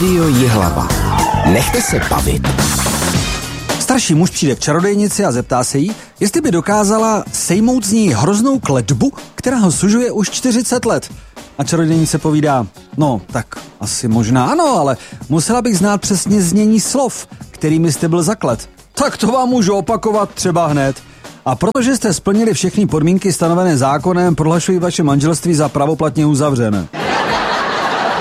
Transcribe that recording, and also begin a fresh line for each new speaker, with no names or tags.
Rádio Jihlava. Nechte se bavit.
Starší muž přijde k čarodejnici a zeptá se jí, jestli by dokázala sejmout z ní hroznou kletbu, která ho sužuje už 40 let. A čarodejnice povídá, no tak asi možná ano, ale musela bych znát přesně znění slov, kterými jste byl zaklet. Tak to vám můžu opakovat třeba hned. A protože jste splnili všechny podmínky stanovené zákonem, prohlašuji vaše manželství za pravoplatně uzavřené.